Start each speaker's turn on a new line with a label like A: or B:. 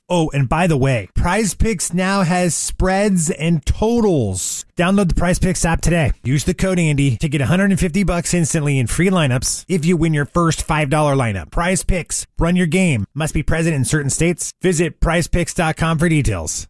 A: Oh, and by the way, Prize Picks now has spreads and totals. Download the Prize Picks app today. Use the code Andy to get $150 instantly in free lineups if you win your first $5 lineup. Prize Picks. Run your game. Must be present in certain states. Visit prizepicks.com for details.